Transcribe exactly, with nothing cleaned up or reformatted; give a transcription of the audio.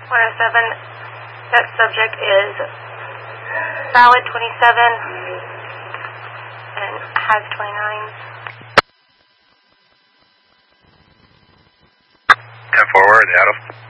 one oh seven, that subject is valid twenty-seven and has twenty-nine. ten forward, Adam.